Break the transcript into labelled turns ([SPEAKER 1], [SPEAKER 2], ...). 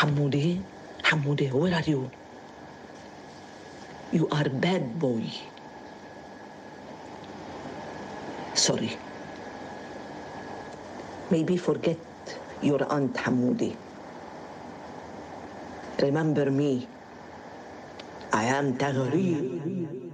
[SPEAKER 1] Hamoudi, Hamoudi, where are you? You are bad boy. Sorry. Maybe forget your Aunt Hamoudi. Remember me. I am Taghrib.